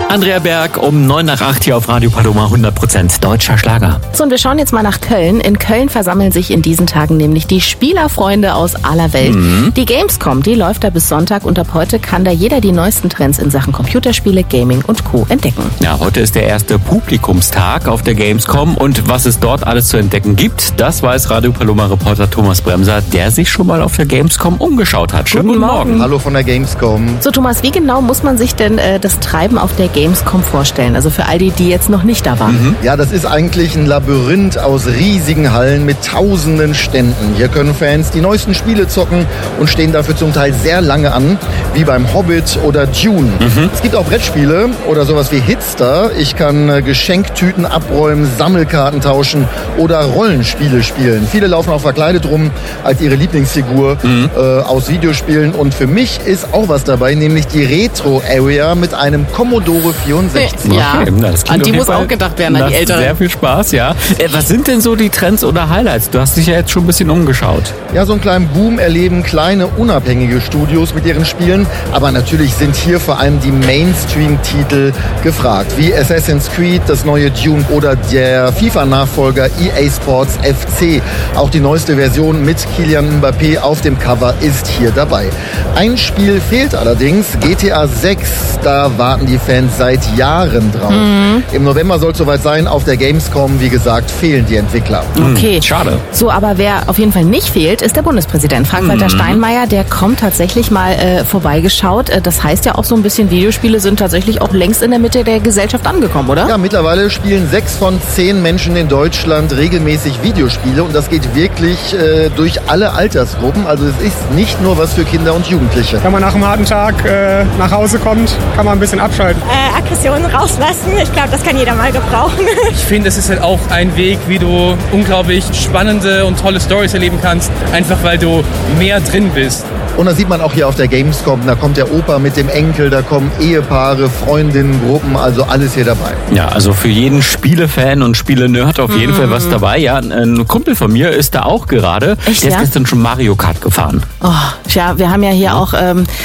Andrea Berg um 7:55 hier auf Radio Paloma, 100% deutscher Schlager. So, und wir schauen jetzt mal nach Köln. In Köln versammeln sich in diesen Tagen nämlich die Spielerfreunde aus aller Welt. Die Gamescom, die läuft da bis Sonntag und ab heute kann da jeder die neuesten Trends in Sachen Computerspiele, Gaming und Co. entdecken. Ja, heute ist der erste Publikumstag auf der Gamescom und was es dort alles zu entdecken gibt, das weiß Radio Paloma-Reporter Thomas Bremser, der sich schon mal auf der Gamescom umgeschaut hat. Schönen guten Morgen. Hallo von der Gamescom. So, Thomas, wie genau muss man sich denn das Treiben auf der Gamescom vorstellen? Also für all die jetzt noch nicht da waren. Ja, das ist eigentlich ein Labyrinth aus riesigen Hallen mit tausenden Ständen. Hier können Fans die neuesten Spiele zocken und stehen dafür zum Teil sehr lange an, wie beim Hobbit oder Dune. Es gibt auch Brettspiele oder sowas wie Hitster. Ich kann Geschenktüten abräumen, Sammelkarten tauschen oder Rollenspiele spielen. Viele laufen auch verkleidet rum als ihre Lieblingsfigur aus Videospielen. Und für mich ist auch was dabei, nämlich die Retro-Area mit einem Commodore 64. Ja, Okay, das klingt an die auf jeden muss Fall auch gedacht werden, an die nach Älteren. Sehr viel Spaß, ja. Was sind denn so die Trends oder Highlights? Du hast dich ja jetzt schon ein bisschen umgeschaut. Ja, so einen kleinen Boom erleben kleine, unabhängige Studios mit ihren Spielen. Aber natürlich sind hier vor allem die Mainstream-Titel gefragt, wie Assassin's Creed, das neue Dune oder der FIFA-Nachfolger EA Sports FC. Auch die neueste Version mit Kylian Mbappé auf dem Cover ist hier dabei. Ein Spiel fehlt allerdings, GTA 6. Da warten die Fans seit Jahren drauf. Im November soll es soweit sein. Auf der Gamescom, wie gesagt, fehlen die Entwickler. Okay. Schade. So, aber wer auf jeden Fall nicht fehlt, ist der Bundespräsident Frank-Walter Steinmeier. Der kommt tatsächlich mal vorbeigeschaut. Das heißt ja auch so ein bisschen, Videospiele sind tatsächlich auch längst in der Mitte der Gesellschaft angekommen, oder? Ja, mittlerweile spielen 6 von 10 Menschen in Deutschland regelmäßig Videospiele. Und das geht wirklich durch alle Altersgruppen. Also es ist nicht nur was für Kinder und Jugendliche. Wenn man nach einem harten Tag nach Hause kommt, kann man ein bisschen abschalten. Aggressionen rauslassen. Ich glaube, das kann jeder mal gebrauchen. Ich finde, es ist halt auch ein Weg, wie du unglaublich spannende und tolle Storys erleben kannst, einfach weil du mehr drin bist. Und das sieht man auch hier auf der Gamescom. Da kommt der Opa mit dem Enkel, da kommen Ehepaare, Freundinnen, Gruppen, also alles hier dabei. Ja, also für jeden Spielefan und Spiele-Nerd auf jeden Fall was dabei. Ja, ein Kumpel von mir ist da auch gerade. Echt, Der ist ja? gestern schon Mario Kart gefahren. Oh, tja, wir haben ja hier auch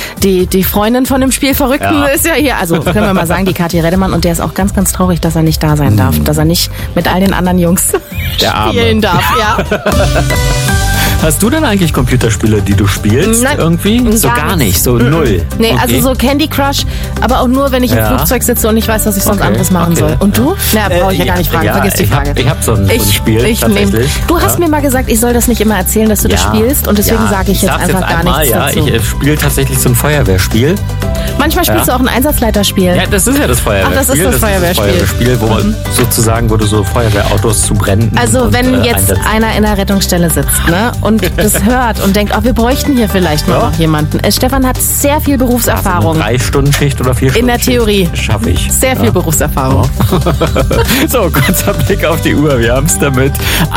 die Freundin von dem Spielverrückten Ja. ist ja hier. Also können wir mal sagen, die Kathi Redemann. Und der ist auch ganz, ganz traurig, dass er nicht da sein darf. Dass er nicht mit all den anderen Jungs Der Arme. spielen darf. Ja. Hast du denn eigentlich Computerspiele, die du spielst? Nein, irgendwie? So gar nicht, so null. Nee, Okay. also so Candy Crush, aber auch nur, wenn ich im Ja. Flugzeug sitze und ich weiß, was ich sonst Okay, anderes machen okay. soll. Und du? Na, brauche ich ja gar nicht fragen, vergiss die Frage. Ich hab so ein Spiel tatsächlich. Du hast mir mal gesagt, ich soll das nicht immer erzählen, dass du das spielst und deswegen sage ich jetzt sag's einfach gar einmal, nichts ja. dazu. Ich spiele tatsächlich so ein Feuerwehrspiel. Manchmal spielst du auch ein Einsatzleiterspiel. Ja, das ist ja das Feuerwehrspiel. Ach, das ist das Feuerwehrspiel. Feuerwehrspiel, wo man sozusagen, wo du so Feuerwehrautos zu brennen. Also und, wenn jetzt einsetzt. einer in der Rettungsstelle sitzt, ne, und das hört und denkt, wir bräuchten hier vielleicht nur noch jemanden. Stefan hat sehr viel Berufserfahrung. Eine 3-Stunden-Schicht oder 4-Stunden-Schicht. In der Theorie. Schaffe ich. Sehr viel Berufserfahrung. So, kurzer Blick auf die Uhr. Wir haben es damit.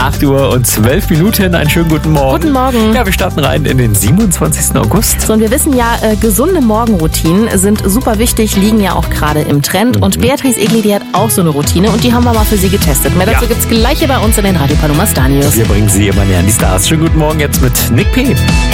8:12. Einen schönen guten Morgen. Guten Morgen. Ja, wir starten rein in den 27. August. So, und wir wissen ja, gesunde Morgenroutinen sind super wichtig, liegen ja auch gerade im Trend. Und Beatrice Egli, die hat auch so eine Routine und die haben wir mal für sie getestet. Mehr dazu gibt's gleich hier bei uns in den Radio Paloma Star News. Wir bringen Sie immer näher an die Stars. Schönen guten Morgen jetzt mit Nick P.